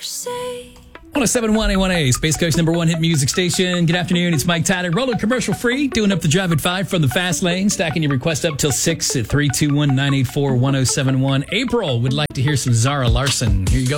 107.1 A1A, Space Coast #1 hit music station. Good afternoon, it's Mike Tyler. Rolling commercial free, doing up the drive at 5 from the fast lane. Stacking your request up till 6 at 321-984-1071. April would like to hear some Zara Larson. Here you go.